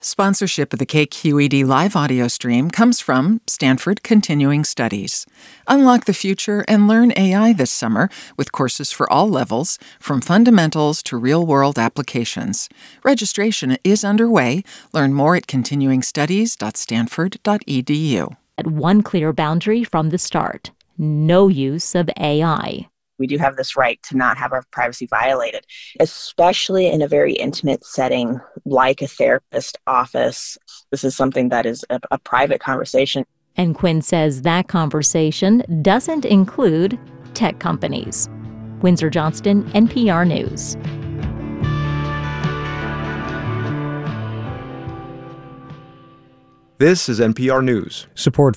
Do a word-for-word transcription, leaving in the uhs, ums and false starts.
Sponsorship of the K Q E D live audio stream comes from Stanford Continuing Studies. Unlock the future and learn A I this summer with courses for all levels, from fundamentals to real-world applications. Registration is underway. Learn more at continuing studies dot stanford dot e d u. At one clear boundary from the start: no use of A I. We do have this right to not have our privacy violated, especially in a very intimate setting like a therapist office. This is something that is a, a private conversation. And Quinn says that conversation doesn't include tech companies. Windsor Johnston, N P R News. This is N P R News. Support